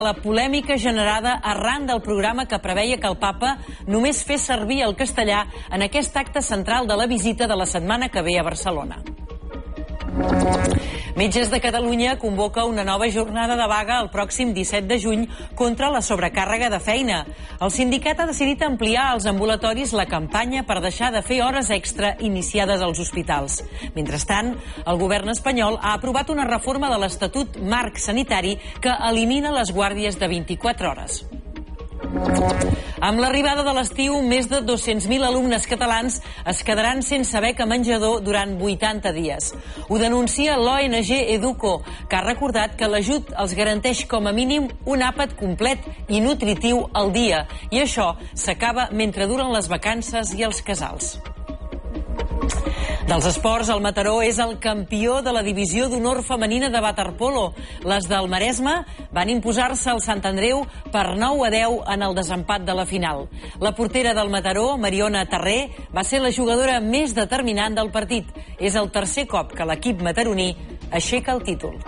La polèmica generada arran del programa que preveia que el papa només fes servir el castellà en aquest acte central de la visita de la setmana que ve a Barcelona. Metges de Catalunya convoca una nova jornada de vaga el pròxim 17 de juny contra la sobrecàrrega de feina. El sindicat ha decidit ampliar als ambulatoris la campanya per deixar de fer hores extra iniciades als hospitals. Mentrestant, el govern espanyol ha aprovat una reforma de l'Estatut Marc Sanitari que elimina les guàrdies de 24 hores. Amb l'arribada de l'estiu, més de 200.000 alumnes catalans es quedaran sense beca menjador durant 80 dies. Ho denuncia l'ONG Educo, que ha recordat que l'ajut els garanteix com a mínim un àpat complet i nutritiu al dia, i això s'acaba mentre duren les vacances i els casals. Dels esports, el Mataró és el campió de la divisió d'honor femenina de waterpolo. Les del Maresme van imposar-se al Sant Andreu per 9-10 en el desempat de la final. La portera del Mataró, Mariona Terré, va ser la jugadora més determinant del partit. És el tercer cop que l'equip mataroní aixeca el títol.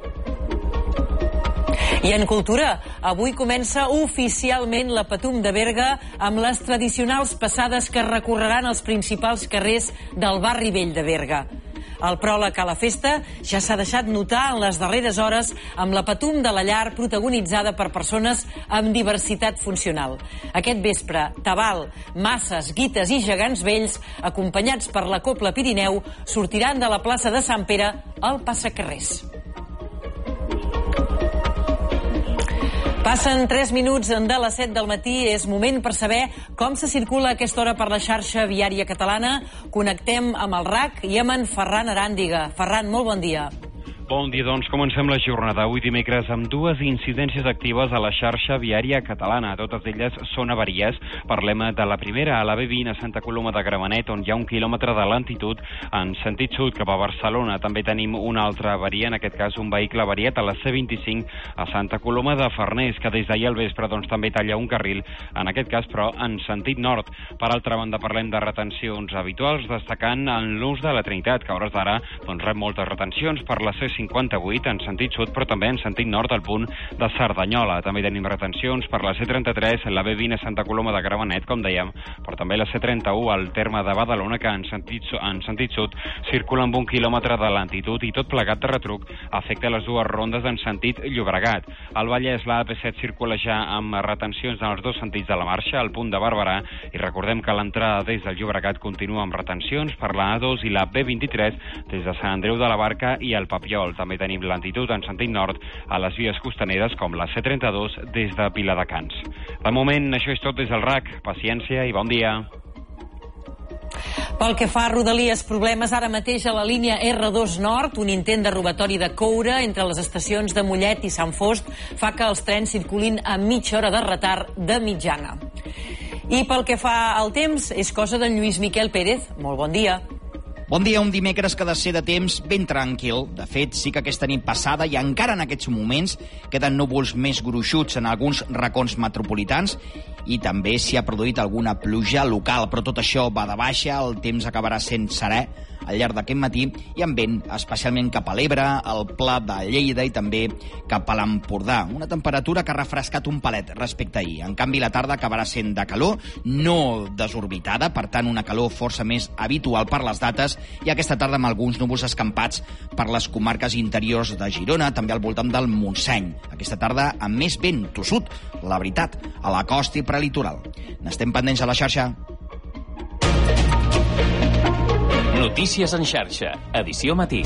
I en cultura, avui comença oficialment la Patum de Berga amb les tradicionals passades que recorreran els principals carrers del barri vell de Berga. El pròleg a la festa ja s'ha deixat notar en les darreres hores amb la Patum de la Llar protagonitzada per persones amb diversitat funcional. Aquest vespre, Tabal, Masses, Guites i Gegants Vells, acompanyats per la Cobla Pirineu, sortiran de la plaça de Sant Pere al passacarrers. Passen 3 minuts de les 7 del matí. És moment per saber com se circula a aquesta hora per la xarxa viària catalana. Connectem amb el RAC i amb en Ferran Aràndiga. Ferran, molt bon dia. Bon dia, doncs comencem la jornada avui dimecres amb dues incidències actives a la xarxa viària catalana. Totes elles són avaries. Parlem de la primera, a la B20 a Santa Coloma de Gramenet, on hi ha 1 quilòmetre de lentitud en sentit sud cap a Barcelona. També tenim una altra avaria, en aquest cas un vehicle avariat a la C25 a Santa Coloma de Farners, que des d'ahir al vespre també talla un carril, en aquest cas però en sentit nord. Per altra banda, parlem de retencions habituals, destacant en l'ús de la Trinitat, que a hores d'ara rep moltes retencions per la C58 en sentit sud, però també en sentit nord al punt de Cerdanyola. També tenim retencions per la C33, la B20 a Santa Coloma de Gramenet, com dèiem, però també la C31 al terme de Badalona, que en sentit sud circula amb 1 quilòmetre de lentitud, i tot plegat de retruc afecta les dues rondes en sentit Llobregat. Al Vallès, la AP7 circula ja amb retencions en els dos sentits de la marxa, al punt de Barberà, i recordem que l'entrada des del Llobregat continua amb retencions per la A2 i la B23 des de Sant Andreu de la Barca i el Papiol. També tenim lentitud en sentit nord a les vies costaneres com la C32 des de Viladecans. De moment, això és tot des del RAC. Paciència i bon dia. Pel que fa a Rodalies, problemes ara mateix a la línia R2 Nord. Un intent de robatori de coure entre les estacions de Mollet i Sant Fost fa que els trens circulin a mitja hora de retard de mitjana. I pel que fa al temps, és cosa d'en Lluís Miquel Pérez. Molt bon dia. Bon dia, un dimecres que ha de ser de temps ben tranquil. De fet, sí que aquesta nit passada i encara en aquests moments queden núvols més gruixuts en alguns racons metropolitans i també s'hi ha produït alguna pluja local, però tot això va de baixa, el temps acabarà sent serè al llarg d'aquest matí i amb vent especialment cap a l'Ebre, al Pla de Lleida i també cap a l'Empordà. Una temperatura que ha refrescat un palet respecte a ahir. En canvi, la tarda acabarà sent de calor, no desorbitada, per tant, una calor força més habitual per les dates, i aquesta tarda amb alguns núvols escampats per les comarques interiors de Girona, també al voltant del Montseny. Aquesta tarda amb més vent tossut, la veritat, a la costa i prelitoral. N'estem pendents a la xarxa. Notícies en xarxa, edició matí.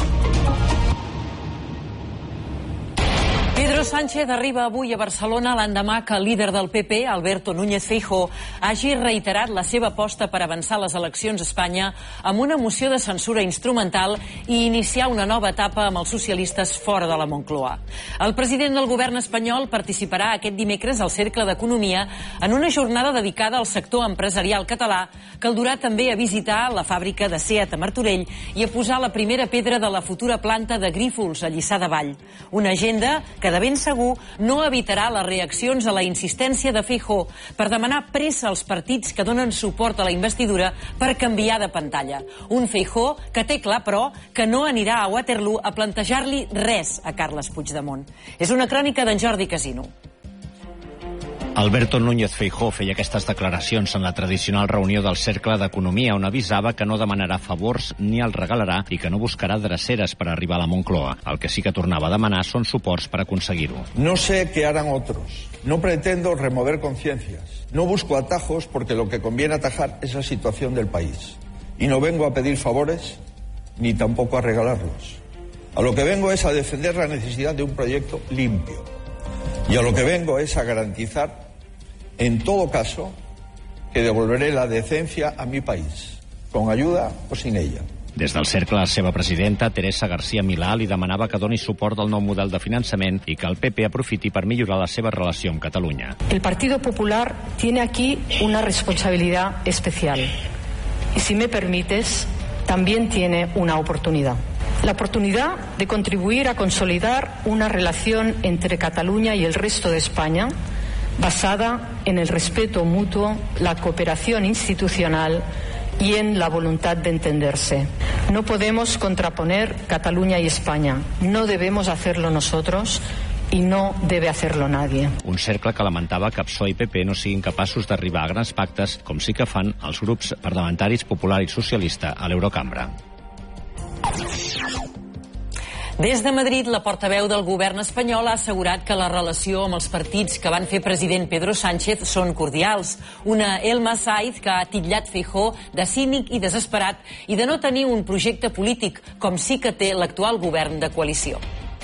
Pedro Sánchez arriba avui a Barcelona l'endemà que el líder del PP, Alberto Núñez Feijóo, hagi reiterat la seva aposta per avançar les eleccions a Espanya amb una moció de censura instrumental i iniciar una nova etapa amb els socialistes fora de la Moncloa. El president del govern espanyol participarà aquest dimecres al Cercle d'Economia en una jornada dedicada al sector empresarial català, que el durà també a visitar la fàbrica de Seat a Martorell i a posar la primera pedra de la futura planta de Grífols a Lliçà de Vall. Una agenda que de ben segur no evitarà les reaccions a la insistència de Feijóo per demanar pressa als partits que donen suport a la investidura per canviar de pantalla. Un Feijóo que té clar, però, que no anirà a Waterloo a plantejar-li res a Carles Puigdemont. És una crònica d'en Jordi Casino. Alberto Núñez Feijóo feia aquestes declaracions en la tradicional reunió del Cercle d'Economia, on avisava que no demanarà favors ni els regalarà i que no buscarà dreceres per arribar a la Moncloa. El que sí que tornava a demanar són suports per aconseguir-ho. No sé qué harán otros. No pretendo remover conciencias. No busco atajos porque lo que conviene atajar es la situación del país. Y no vengo a pedir favores ni tampoco a regalarlos. A lo que vengo es a defender la necesidad de un proyecto limpio. Y a lo que vengo es a garantizar, en todo caso, que devolveré la decencia a mi país, con ayuda o sin ella. Des del cercle, la seva presidenta, Teresa García Milà, li demanava que doni suport al nou model de finançament i que el PP aprofiti per millorar la seva relació amb Catalunya. El Partido Popular tiene aquí una responsabilidad especial. Y si me permites, también tiene una oportunidad. La oportunidad de contribuir a consolidar una relación entre Cataluña y el resto de España basada en el respeto mutuo, la cooperación institucional y en la voluntad de entenderse. No podemos contraponer Cataluña y España. No debemos hacerlo nosotros i no debe hacerlo nadie. Un cercle que lamentava que PSOE i PP no siguin capaços d'arribar a grans pactes, com sí que fan els grups parlamentaris Popular i Socialista a l'Eurocambra. Des de Madrid, la portaveu del govern espanyol ha assegurat que la relació amb els partits que van fer president Pedro Sánchez són cordials. Una Elma Saiz que ha titllat Feijóo de cínic i desesperat i de no tenir un projecte polític, com sí que té l'actual govern de coalició.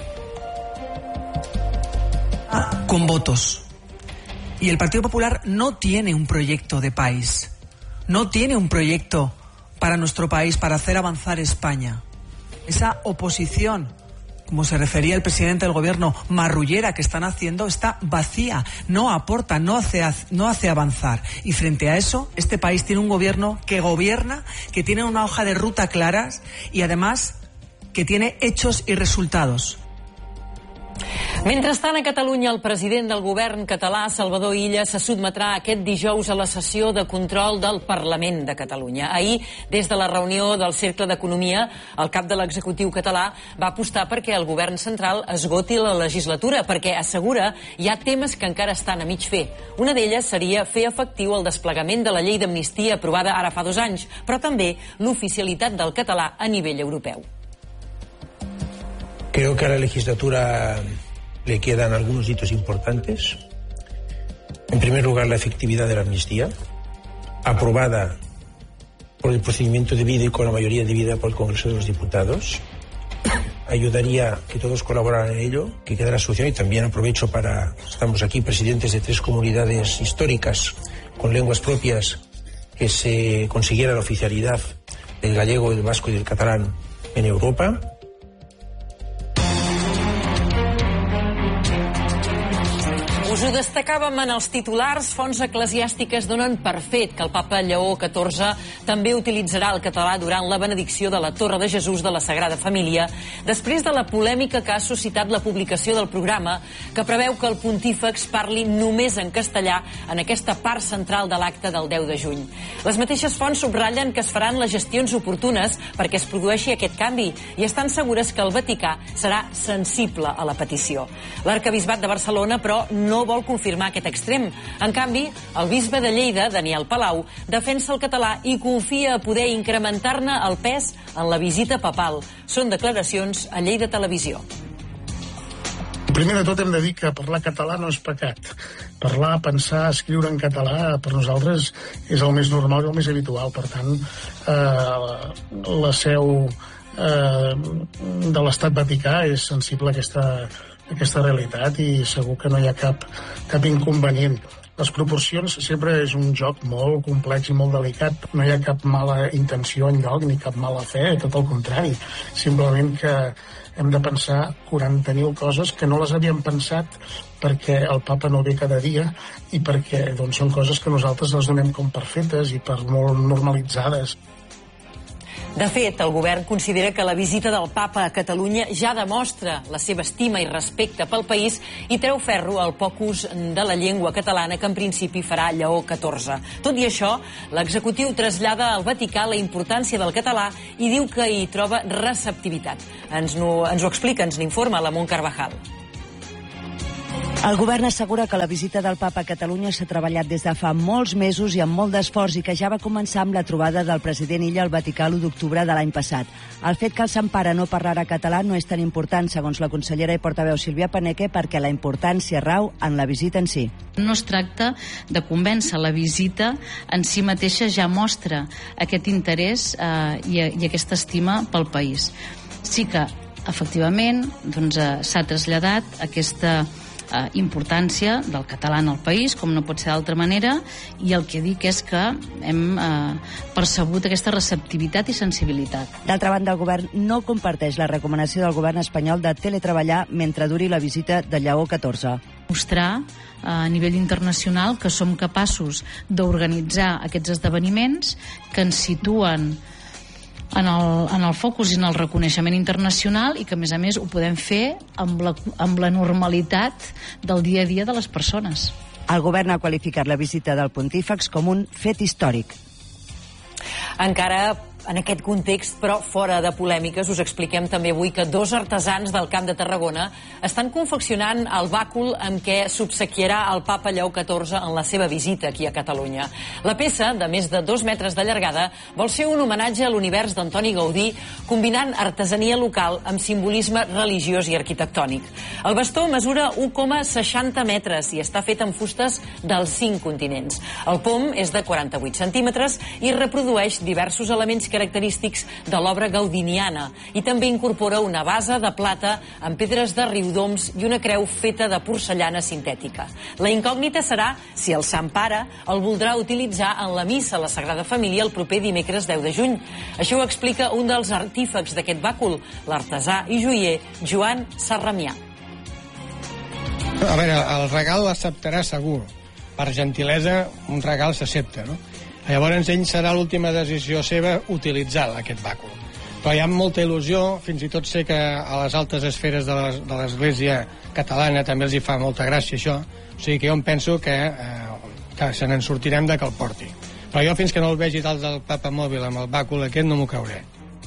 Con votos. Y el Partido Popular no tiene un proyecto de país. No tiene un proyecto para nuestro país, para hacer avanzar España. Esa oposición, como se refería el presidente del gobierno, marrullera que están haciendo, está vacía, no aporta, no hace avanzar. Y frente a eso, este país tiene un gobierno que gobierna, que tiene una hoja de ruta claras y además que tiene hechos y resultados. Mentrestant, a Catalunya, el president del govern català, Salvador Illa, se sotmetrà aquest dijous a la sessió de control del Parlament de Catalunya. Ahir, des de la reunió del Cercle d'Economia, el cap de l'executiu català va apostar perquè el govern central esgoti la legislatura, perquè assegura hi ha temes que encara estan a mig fer. Una d'elles seria fer efectiu el desplegament de la llei d'amnistia aprovada ara fa 2 anys, però també l'oficialitat del català a nivell europeu. Creo que a la legislatura le quedan algunos hitos importantes. En primer lugar, la efectividad de la amnistía, aprobada por el procedimiento debido y con la mayoría debida por el Congreso de los Diputados. Ayudaría que todos colaboraran en ello, que quedara solución. Y también aprovecho estamos aquí presidentes de 3 comunidades históricas con lenguas propias, que se consiguiera la oficialidad del gallego, del vasco y del catalán en Europa. Us ho destacàvem en els titulars. Fonts eclesiàstiques donen per fet que el papa Lleó XIV també utilitzarà el català durant la benedicció de la Torre de Jesús de la Sagrada Família, després de la polèmica que ha suscitat la publicació del programa, que preveu que el pontífex parli només en castellà en aquesta part central de l'acte del 10 de juny. Les mateixes fonts subratllen que es faran les gestions oportunes perquè es produeixi aquest canvi i estan segures que el Vaticà serà sensible a la petició. L'arquebisbat de Barcelona, però, no vol confirmar aquest extrem. En canvi, el bisbe de Lleida, Daniel Palau, defensa el català i confia a poder incrementar-ne el pes en la visita papal. Són declaracions a Lleida Televisió. Primer de tot hem de dir que parlar català no és pecat. Parlar, pensar, escriure en català per nosaltres és el més normal i el més habitual. Per tant, la seu de l'Estat Vaticà és sensible a aquesta realitat i segur que no hi ha cap inconvenient. Les proporcions sempre és un joc molt complex i molt delicat. No hi ha cap mala intenció enlloc ni cap mala fe, tot el contrari. Simplement que hem de pensar 40.000 coses que no les havíem pensat perquè el papa no ve cada dia i perquè són coses que nosaltres les donem com per fetes i per molt normalitzades. De fet, el govern considera que la visita del papa a Catalunya ja demostra la seva estima i respecte pel país i treu ferro al poc ús de la llengua catalana que en principi farà Lleó XIV. Tot i això, l'executiu trasllada al Vaticà la importància del català i diu que hi troba receptivitat. Ens ho explica, ens n'informa la Mont Carvajal. El govern assegura que la visita del papa a Catalunya s'ha treballat des de fa molts mesos i amb molt d'esforç i que ja va començar amb la trobada del president Illa al Vaticà l'1 d'octubre de l'any passat. El fet que el Sant Pare no parlarà català no és tan important, segons la consellera i portaveu Sílvia Paneque, perquè la importància rau en la visita en si. No es tracta de convèncer, la visita en si mateixa ja mostra aquest interès i aquesta estima pel país. Sí que, efectivament, s'ha traslladat aquesta importància del català en el país, com no pot ser d'altra manera, i el que dic és que hem percebut aquesta receptivitat i sensibilitat. D'altra banda, el govern no comparteix la recomanació del govern espanyol de teletreballar mentre duri la visita de Lleó XIV. Mostrar a nivell internacional que som capaços d'organitzar aquests esdeveniments que ens situen en el focus i en el reconeixement internacional i que, a més, ho podem fer amb la normalitat del dia a dia de les persones. El govern ha qualificat la visita del pontífex com un fet històric. Encara en aquest context, però fora de polèmiques, us expliquem també avui que 2 artesans del Camp de Tarragona estan confeccionant el bàcul amb què s'obsequiarà el papa Lleó XIV en la seva visita aquí a Catalunya. La peça, de més de 2 metres de llargada, vol ser un homenatge a l'univers d'Antoni Gaudí, combinant artesania local amb simbolisme religiós i arquitectònic. El bastó mesura 1,60 metres i està fet amb fustes dels 5 continents. El pom és de 48 centímetres i reprodueix diversos elements característics de l'obra gaudiniana i també incorpora una base de plata amb pedres de Riudoms i una creu feta de porcellana sintètica. La incògnita serà si el Sant Pare el voldrà utilitzar en la missa a la Sagrada Família el proper dimecres 10 de juny. Això ho explica un dels artífecs d'aquest bàcul, l'artesà i joier Joan Sarramià. A veure, el regal l'acceptarà segur. Per gentilesa, un regal s'accepta, no? Llavors, ell serà l'última decisió seva utilitzar aquest bàcul. Però hi ha molta il·lusió, fins i tot sé que a les altes esferes de l'Església catalana també els hi fa molta gràcia això, o sigui que jo em penso que se n'en sortirem de que el porti. Però jo fins que no el vegi dalt del papamòbil amb el bàcul aquest no m'ho cauré.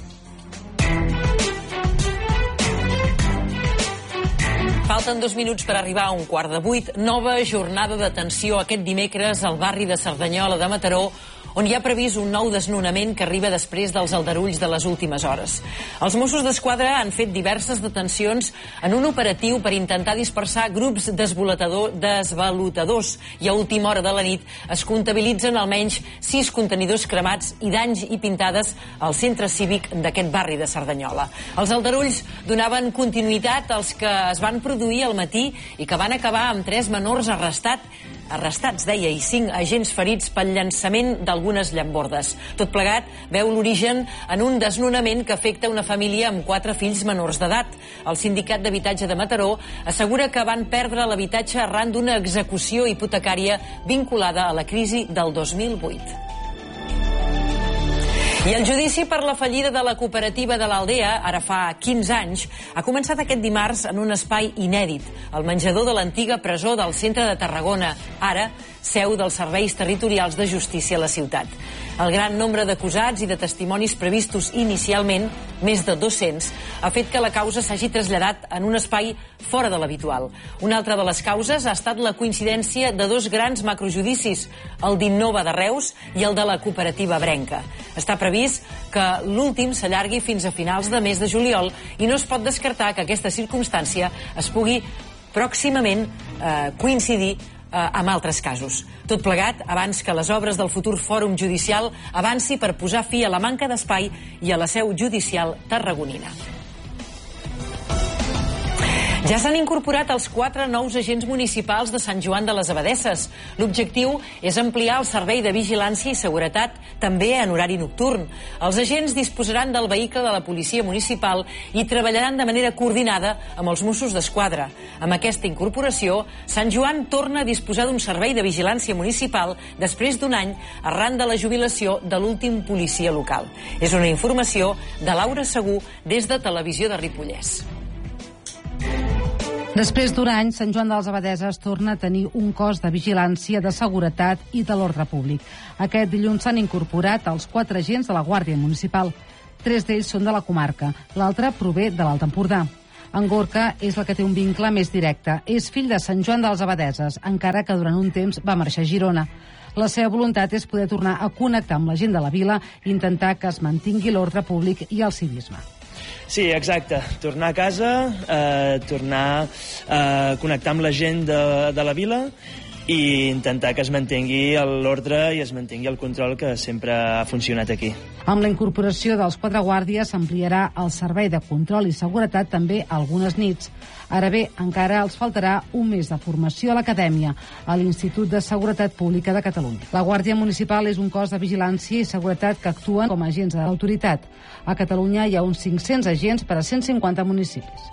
Falten 2 minuts per arribar a 7:15. Nova jornada de tensió aquest dimecres al barri de Cerdanyola de Mataró, on hi ha previst un nou desnonament que arriba després dels aldarulls de les últimes hores. Els Mossos d'Esquadra han fet diverses detencions en un operatiu per intentar dispersar grups desvalotadors i a última hora de la nit es comptabilitzen almenys 6 contenidors cremats i danys i pintades al centre cívic d'aquest barri de Cerdanyola. Els aldarulls donaven continuïtat als que es van produir al matí i que van acabar amb 3 menors arrestats, deia, i 5 agents ferits pel llançament d'algunes llambordes. Tot plegat veu l'origen en un desnonament que afecta una família amb 4 fills menors d'edat. El Sindicat d'Habitatge de Mataró assegura que van perdre l'habitatge arran d'una execució hipotecària vinculada a la crisi del 2008. I el judici per la fallida de la cooperativa de l'Aldea, ara fa 15 anys, ha començat aquest dimarts en un espai inèdit, el menjador de l'antiga presó del centre de Tarragona, ara seu dels serveis territorials de justícia a la ciutat. El gran nombre d'acusats i de testimonis previstos inicialment, més de 200, ha fet que la causa s'hagi traslladat en un espai fora de l'habitual. Una altra de les causes ha estat la coincidència de 2 grans macrojudicis, el d'Innova de Reus i el de la cooperativa Brenca. Està previst que l'últim s'allargui fins a finals de mes de juliol i no es pot descartar que aquesta circumstància es pugui pròximament coincidir amb altres casos. Tot plegat abans que les obres del futur fòrum judicial avanci per posar fi a la manca d'espai i a la seu judicial tarragonina. Ja s'han incorporat els 4 nous agents municipals de Sant Joan de les Abadesses. L'objectiu és ampliar el servei de vigilància i seguretat també en horari nocturn. Els agents disposaran del vehicle de la policia municipal i treballaran de manera coordinada amb els Mossos d'Esquadra. Amb aquesta incorporació, Sant Joan torna a disposar d'un servei de vigilància municipal després d'un any arran de la jubilació de l'últim policia local. És una informació de Laura Segú des de Televisió de Ripollès. Després d'un any, Sant Joan de les Abadesses torna a tenir un cos de vigilància, de seguretat i de l'ordre públic. Aquest dilluns s'han incorporat els 4 agents de la Guàrdia Municipal. 3 d'ells són de la comarca, l'altre prové de l'Alt Empordà. En Gorka és el que té un vincle més directe. És fill de Sant Joan de les Abadeses, encara que durant un temps va marxar a Girona. La seva voluntat és poder tornar a connectar amb la gent de la vila i intentar que es mantingui l'ordre públic i el civisme. Sí, exacte. Tornar a casa, tornar a connectar amb la gent de la vila i intentar que es mantengui l'ordre i es mantengui el control que sempre ha funcionat aquí. Amb la incorporació dels 4 guàrdies s'ampliarà el servei de control i seguretat també algunes nits. Ara bé, encara els faltarà un mes de formació a l'acadèmia, a l'Institut de Seguretat Pública de Catalunya. La Guàrdia Municipal és un cos de vigilància i seguretat que actuen com a agents de l'autoritat. A Catalunya hi ha uns 500 agents per a 150 municipis.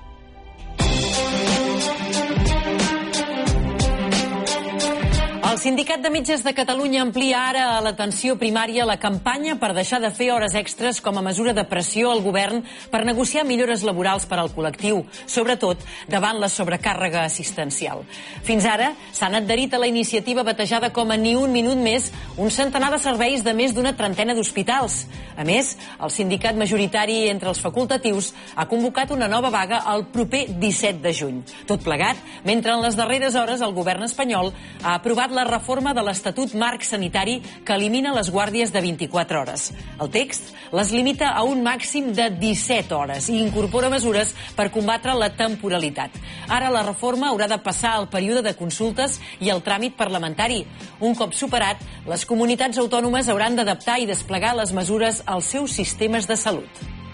El Sindicat de Metges de Catalunya amplia ara a l'atenció primària la campanya per deixar de fer hores extres com a mesura de pressió al govern per negociar millores laborals per al col·lectiu, sobretot davant la sobrecàrrega assistencial. Fins ara s'han adherit a la iniciativa batejada com a Ni un minut més un centenar de serveis de més d'una trentena d'hospitals. A més, el sindicat majoritari entre els facultatius ha convocat una nova vaga el proper 17 de juny. Tot plegat, mentre en les darreres hores el govern espanyol ha aprovat la reforma de l'Estatut Marc Sanitari que elimina les guàrdies de 24 hores. El text les limita a un màxim de 17 hores i incorpora mesures per combatre la temporalitat. Ara la reforma haurà de passar al període de consultes i el tràmit parlamentari. Un cop superat, les comunitats autònomes hauran d'adaptar i desplegar les mesures als seus sistemes de salut.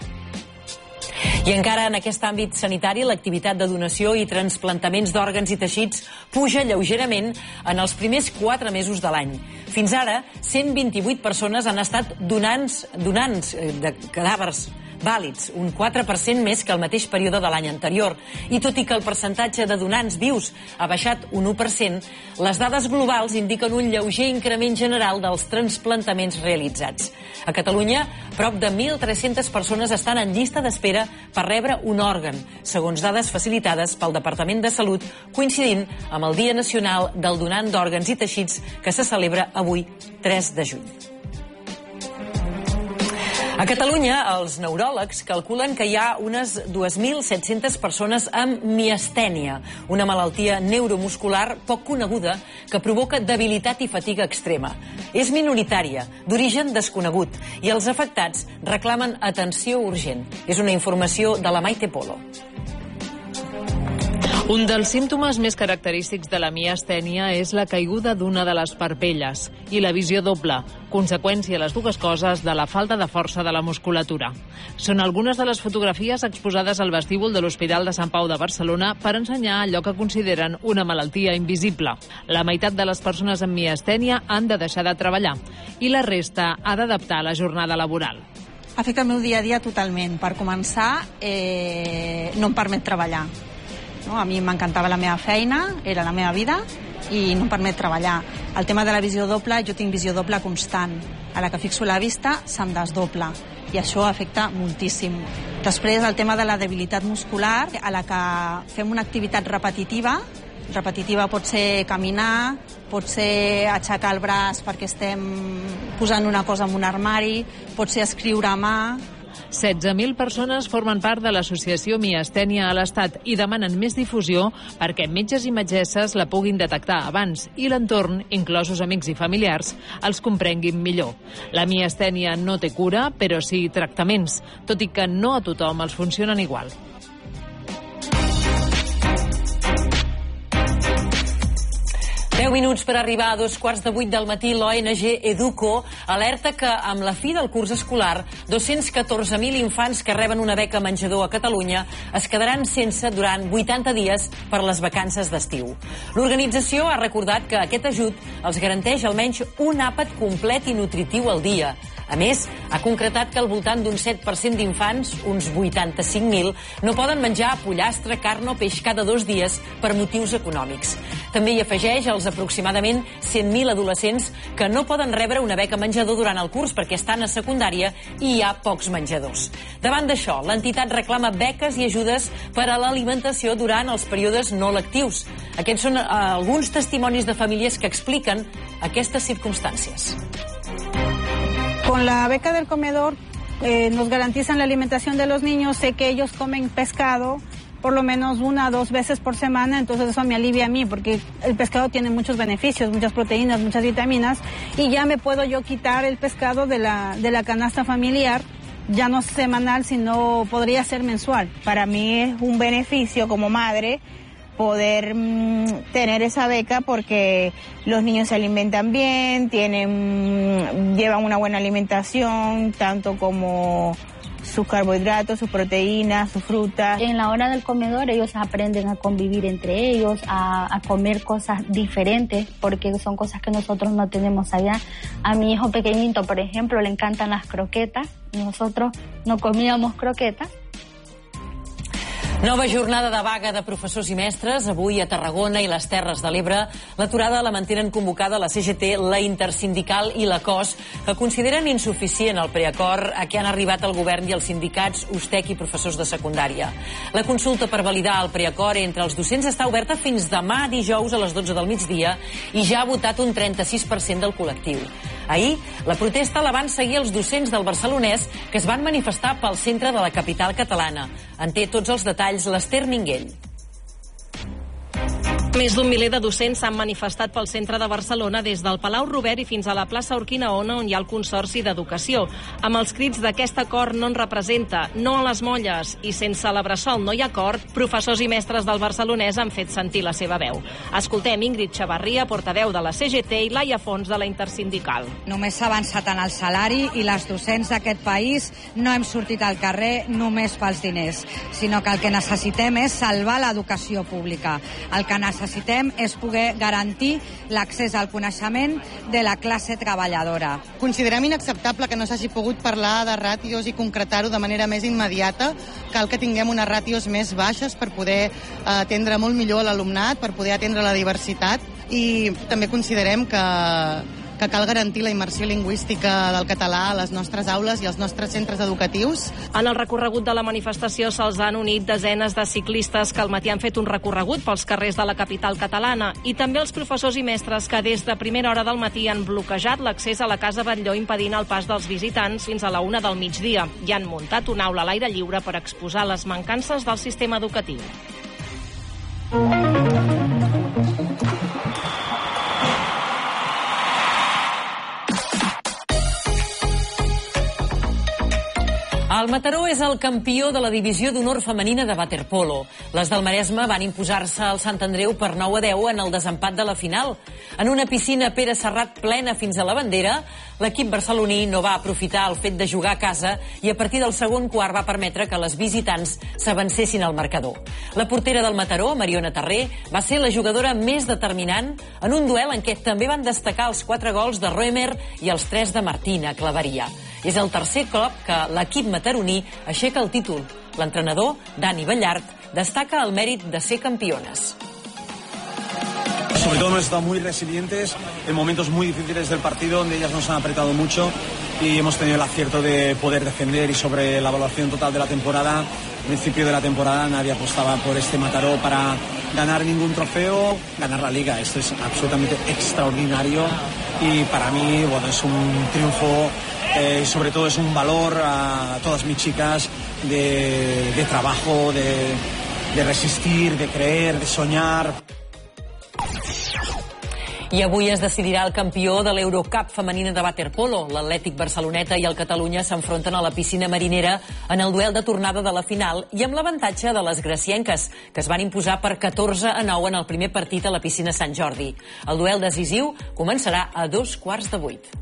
I encara en aquest àmbit sanitari, l'activitat de donació i transplantaments d'òrgans i teixits puja lleugerament en els primers 4 mesos de l'any. Fins ara, 128 persones han estat donants de cadàvers vàlids, un 4% més que el mateix període de l'any anterior. I tot i que el percentatge de donants vius ha baixat un 1%, les dades globals indiquen un lleuger increment general dels transplantaments realitzats. A Catalunya, prop de 1.300 persones estan en llista d'espera per rebre un òrgan, segons dades facilitades pel Departament de Salut, coincidint amb el Dia Nacional del Donant d'Òrgans i Teixits que se celebra avui, 3 de juny. A Catalunya, els neuròlegs calculen que hi ha unes 2.700 persones amb miastènia, una malaltia neuromuscular poc coneguda que provoca debilitat i fatiga extrema. És minoritària, d'origen desconegut, i els afectats reclamen atenció urgent. És una informació de la Maite Polo. Un dels símptomes més característics de la miastènia és la caiguda d'una de les parpelles i la visió doble, conseqüència les dues coses de la falta de força de la musculatura. Són algunes de les fotografies exposades al vestíbul de l'Hospital de Sant Pau de Barcelona per ensenyar allò que consideren una malaltia invisible. La meitat de les persones amb miastènia han de deixar de treballar i la resta ha d'adaptar la jornada laboral. Afecta el meu dia a dia totalment. Per començar, no em permet treballar. A mi m'encantava la meva feina, era la meva vida i no em permet treballar. El tema de la visió doble, jo tinc visió doble constant. A la que fixo la vista se'm desdobla i això afecta moltíssim. Després el tema de la debilitat muscular, a la que fem una activitat repetitiva pot ser caminar, pot ser aixecar el braç perquè estem posant una cosa en un armari, pot ser escriure a mà. 16.000 persones formen part de l'associació Miastènia a l'Estat i demanen més difusió perquè metges i metgesses la puguin detectar abans i l'entorn, inclosos amics i familiars, els comprenguin millor. La miastènia no té cura, però sí tractaments, tot i que no a tothom els funcionen igual. Minuts per arribar a 7:45 del matí, l'ONG Educo alerta que amb la fi del curs escolar 214.000 infants que reben una beca menjador a Catalunya es quedaran sense durant 80 dies per les vacances d'estiu. L'organització ha recordat que aquest ajut els garanteix almenys un àpat complet i nutritiu al dia. A més, ha concretat que al voltant d'un 7% d'infants, uns 85.000, no poden menjar pollastre, carn o peix cada 2 dies per motius econòmics. També hi afegeix els aproximadament 100.000 adolescents que no poden rebre una beca menjador durant el curs perquè estan a secundària i hi ha pocs menjadors. Davant d'això, l'entitat reclama beques i ajudes per a l'alimentació durant els períodes no lectius. Aquests són alguns testimonis de famílies que expliquen aquestes circumstàncies. Con la beca del comedor nos garantizan la alimentación de los niños. Sé que ellos comen pescado por lo menos 1 o 2 veces por semana, entonces eso me alivia a mí, porque el pescado tiene muchos beneficios, muchas proteínas, muchas vitaminas, y ya me puedo yo quitar el pescado de la canasta familiar, ya no semanal, sino podría ser mensual. Para mí es un beneficio como madre poder tener esa beca, porque los niños se alimentan bien, llevan una buena alimentación, tanto como sus carbohidratos, sus proteínas, sus frutas. En la hora del comedor ellos aprenden a convivir entre ellos, a comer cosas diferentes, porque son cosas que nosotros no tenemos allá. A mi hijo pequeñito, por ejemplo, le encantan las croquetas. Nosotros no comíamos croquetas. Nova jornada de vaga de professors i mestres, avui a Tarragona i les Terres de l'Ebre. L'aturada la mantenen convocada la CGT, la Intersindical i la COS, que consideren insuficient el preacord a què han arribat el govern i els sindicats USTEC i professors de secundària. La consulta per validar el preacord entre els docents està oberta fins demà dijous a les 12 del migdia i ja ha votat un 36% del col·lectiu. Ahir, la protesta la van seguir els docents del Barcelonès, que es van manifestar pel centre de la capital catalana. En té tots els detalls l'Ester Minguell. Més d'un miler de docents s'han manifestat pel centre de Barcelona des del Palau Robert i fins a la plaça Urquinaona, on hi ha el Consorci d'Educació, amb els crits d'aquest acord no ens representa, no a les molles, i sense la bressol no hi ha acord, professors i mestres del Barcelonès han fet sentir la seva veu. Escoltem Ingrid Xavarria, portaveu de la CGT, i Laia Fons, de la Intersindical. Només s'ha avançat en el salari i les docents d'aquest país no hem sortit al carrer només pels diners, sinó que el que necessitem és salvar l'educació pública. El que necessitem és poder garantir l'accés al coneixement de la classe treballadora. Considerem inacceptable que no s'hagi pogut parlar de ràtios i concretar-ho de manera més immediata. Cal que tinguem unes ràtios més baixes per poder atendre molt millor l'alumnat, per poder atendre la diversitat, i també considerem que cal garantir la immersió lingüística del català a les nostres aules i als nostres centres educatius. En el recorregut de la manifestació se'ls han unit desenes de ciclistes que al matí han fet un recorregut pels carrers de la capital catalana, i també els professors i mestres que des de primera hora del matí han bloquejat l'accés a la Casa Batlló, impedint el pas dels visitants fins a la 1 del migdia, i han muntat una aula a l'aire lliure per exposar les mancances del sistema educatiu. El Mataró és el campió de la divisió d'honor femenina de waterpolo. Les del Maresme van imposar-se al Sant Andreu per 9-10 en el desempat de la final. En una piscina Pere Serrat plena fins a la bandera, l'equip barceloní no va aprofitar el fet de jugar a casa i a partir del segon quart va permetre que les visitants s'avancessin al marcador. La portera del Mataró, Mariona Terré, va ser la jugadora més determinant en un duel en què també van destacar els 4 gols de Roemer i els 3 de Martina Claveria. És el tercer cop que l'equip mataroní aixeca el títol. L'entrenador, Dani Ballart, destaca el mèrit de ser campiones. Sobre todo hemos estado muy resilientes en momentos muy difíciles del partido, donde ellas nos han apretado mucho y hemos tenido el acierto de poder defender. Y sobre la evaluación total de la temporada, al principio de la temporada nadie apostaba por este Mataró para ganar ningún trofeo, ganar la Liga. Esto es absolutamente extraordinario y para mí, bueno, es un triunfo. Sobre todo es un valor a todas mis chicas de trabajo, de resistir, de creer, de soñar. I avui es decidirà el campió de l'Eurocup femenina de waterpolo. L'Atlètic Barceloneta i el Catalunya s'enfronten a la piscina marinera en el duel de tornada de la final i amb l'avantatge de les gracienques, que es van imposar per 14-9 en el primer partit a la piscina Sant Jordi. El duel decisiu començarà a 7:15.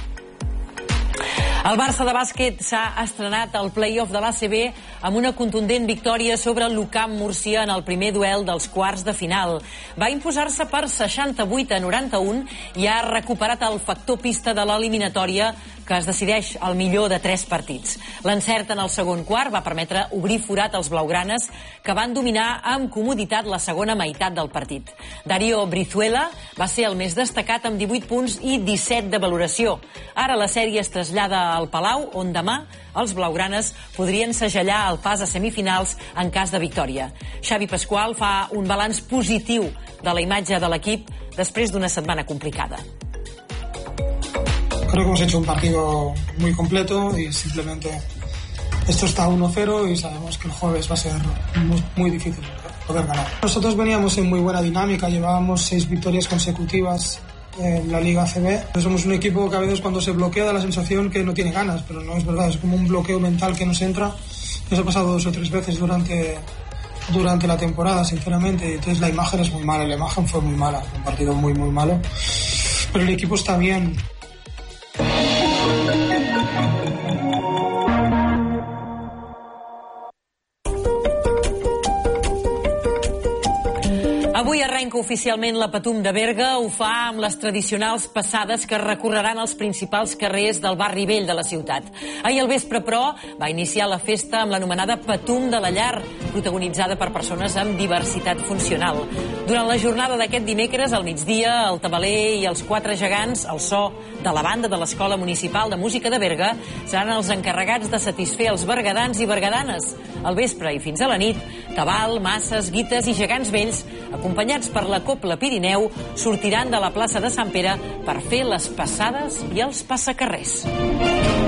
El Barça de bàsquet s'ha estrenat al play-off de l'ACB amb una contundent victòria sobre l'UCAM Múrcia en el primer duel dels quarts de final. Va imposar-se per 68-91 i ha recuperat el factor pista de l'eliminatòria, que es decideix al millor de 3 partits. L'encert en el segon quart va permetre obrir forat als blaugranes, que van dominar amb comoditat la segona meitat del partit. Darío Brizuela va ser el més destacat amb 18 punts i 17 de valoració. Ara la sèrie es trasllada al Palau, on demà els blaugranes podrien segellar el pas a semifinals en cas de victòria. Xavi Pasqual fa un balanç positiu de la imatge de l'equip després d'una setmana complicada. Creo que hemos hecho un partido muy completo y simplemente Esto está 1-0 y sabemos que el jueves va a ser muy difícil poder ganar. Nosotros veníamos en muy buena dinámica, llevábamos 6 victorias consecutivas en la Liga ACB. Somos un equipo que a veces cuando se bloquea da la sensación que no tiene ganas, pero no es verdad, es como un bloqueo mental que nos entra. Nos ha pasado 2 o 3 veces durante la temporada, sinceramente. Entonces la imagen es muy mala, la imagen fue muy mala, un partido muy malo, pero el equipo está bien. Avui arrenca oficialment la Patum de Berga. Ho fa amb les tradicionals passades que recorreran els principals carrers del barri vell de la ciutat. Ahir al vespre, però, va iniciar la festa amb l'anomenada Patum de la Llar, protagonitzada per persones amb diversitat funcional. Durant la jornada d'aquest dimecres, al migdia, el tabaler i els 4 gegants, al so de la banda de l'Escola Municipal de Música de Berga, seran els encarregats de satisfer els bergadans i bergadanes. Al vespre i fins a la nit, tabal, masses, guites i gegants vells, acompanyats per la Copla Pirineu, sortiran de la plaça de Sant Pere per fer les passades i els passacarrers.